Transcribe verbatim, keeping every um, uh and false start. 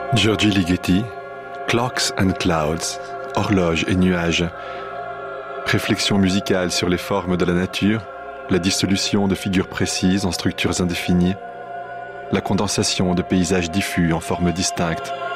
Giorgi Ligeti, Clocks and Clouds, horloges et nuages. Réflexion musicale sur les formes de la nature, la dissolution de figures précises en structures indéfinies, la condensation de paysages diffus en formes distinctes,